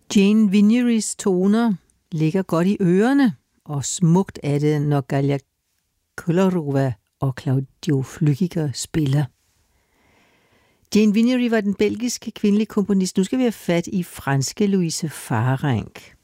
Jane Vignerys toner ligger godt i ørerne, og smukt er det, når Galja Kolarova og Claudio Flügiger spiller. Jane Vignery var den belgiske kvindelige komponist. Nu skal vi have fat i franske Louise Farrenc.